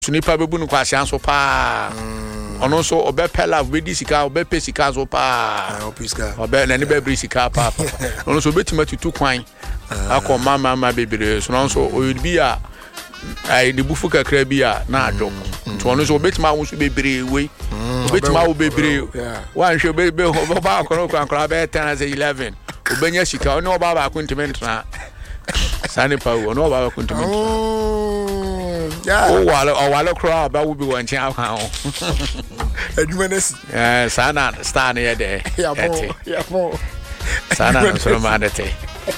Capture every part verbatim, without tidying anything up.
so nipa bebu no kwase anso pa ono so obepe love be di sika obepe sika so pa opiska obe na ne be bri sika pa ono so betima tutu kwan akọ mama mama bebere so no so oyibi a ai de bufu kakra bi a na adwo to ono so betima wo so bebere we obetima wo bebere wan hwe bebe ba akọ kran kran be ten as eleven obenya sika ono ba ba akụntiment na sani pa wo ono ba akụntiment yeah oh wala oh wala kra ba wo bi wan chen aka ho edumanesi eh sana star ne de ya mo ya mo sana no so ma dete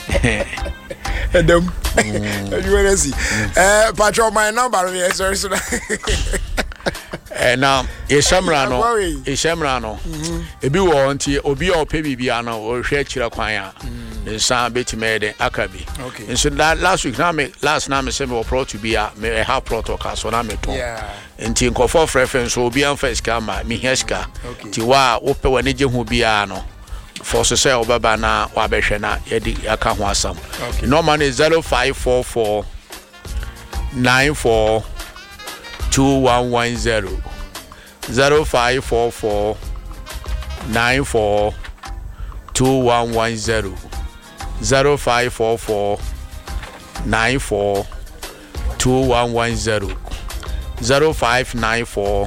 edem edumanesi eh patro my number is sorry so eh now e shamra no e shamra no ebi wo nti obi a ope bibia no o hwe kira kwan a nsa betimede akabi okay so that last week na me last na me say me pro to be a me have protocol so na me to yeah nti nkofo preference obi an first camera me heska ti wa wo pe wani je hu bia no for so say obaba na wa behwe na yedi aka ho asam normal is zero five four four nine four two one one zero zero five four four nine four two one one zero zero five four four nine four two one one zero zero five nine four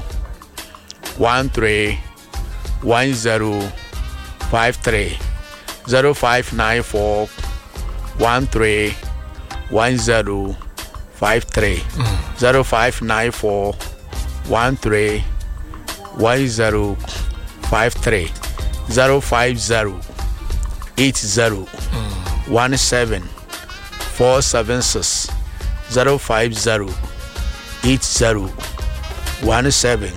one three one zero five three zero five nine four one three one zero five three zero five nine four one three one zero five three zero five zero eight zero one seven four seven six zero five zero eight zero one seven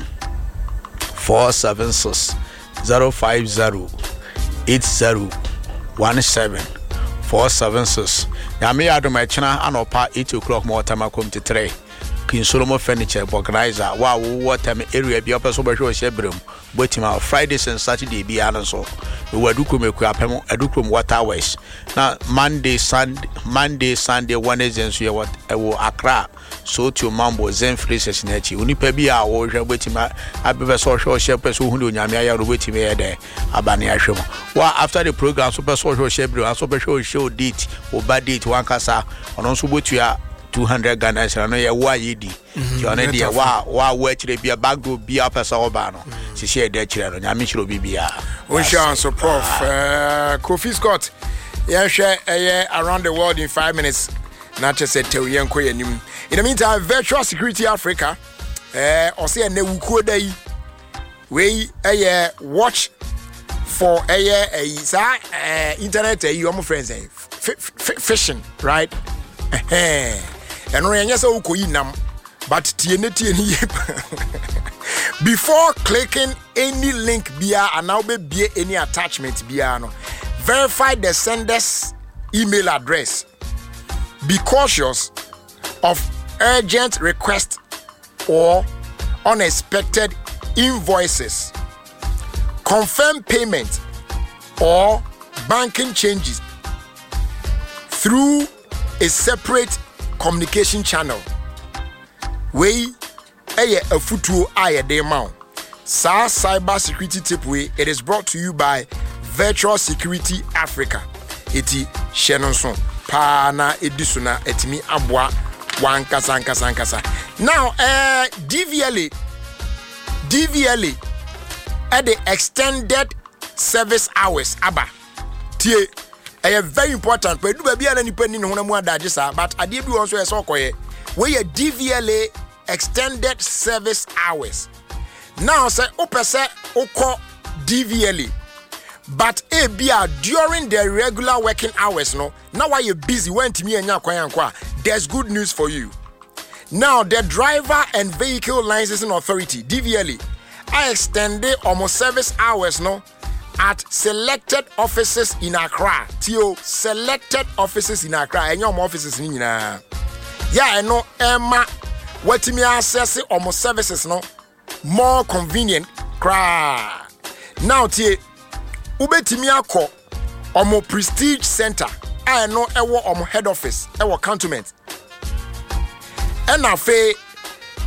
four seven six zero five zero eight zero one seven four seven six. Yami adoma china anopa eight o'clock more time come to three. King Solomon Furniture organizer wa wo time area bi opeso be hwe shebrem botima Fridays and Saturday bi an so we wadukom eku apem adukom water west na Monday Sunday Monday Sunday Wednesday so ye what e wo Accra so to Mambo Zen Freezers na chi onipa bi a wo hwe botima abebe so hwe shepe so hu de onyame aya ro botima ye de abane ahwem wa after the program so be so hwe shebrem so be hwe show date o bad date wan kasa ono so botua two hundred Ghana no ye wa yedi ti ona de wa wa wa chire bia bagdo bia pesa oba no si share de chire no nyame chiro bibia we shall so prof uh, Kofi Scott yeah share uh, around the world in five minutes na chese tew yenko yanim. In the meantime, Virtual Security Africa eh uh, ose na wukuo dai we eh uh, watch for eh uh, sa uh, internet eh uh, your friends eh fishing right eh and no yanya so ukoyi nam but tie ne tie ni before clicking any link bia and now be any attachment bia no verify the sender's email address. Be cautious of urgent requests or unexpected invoices. Confirm payment or banking changes through a separate communication channel. We a futu aye de mount. Sa cyber security tip way it is brought to you by Virtual Security Africa. Iti Shenonson pa na edisuna etimi abwa wan kasa kasa kasa. Now uh D V L A D V L A at the extended service hours aba. Tie eh very important but do ba bia na nipa ni ho na mu adaje sa but ade bi won so eso koye we ye D V L A extended service hours. Now say opese ukọ D V L A but e bia during the regular working hours no now why you busy when timi anya kwan anko there's good news for you. Now the Driver and Vehicle Licensing Authority D V L A I extended almost service hours no at selected offices in Accra. Tio selected offices in Accra and your offices in nyina. Yeah, I know Emma what me access almost services no more convenient cra. Now tie ubetimi akọ omo Prestige Center I know ewo omo head office ewo cantonment. And afe